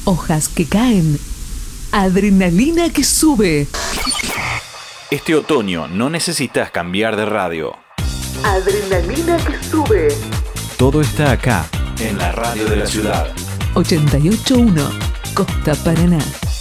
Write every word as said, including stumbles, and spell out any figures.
hojas que caen, adrenalina que sube. Este otoño no necesitas cambiar de radio. Adrenalina que sube. Todo está acá, en la radio de la ciudad. ochenta y ocho punto uno, Costa Paraná.